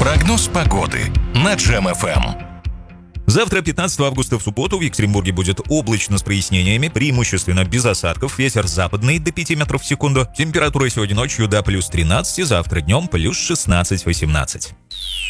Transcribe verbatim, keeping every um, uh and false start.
Прогноз погоды на Джем эф эм. Завтра, пятнадцатого августа, в субботу, в Екатеринбурге будет облачно с прояснениями, преимущественно без осадков, ветер западный до пяти метров в секунду. Температура сегодня ночью до плюс тринадцати, завтра днем плюс шестнадцать-восемнадцать.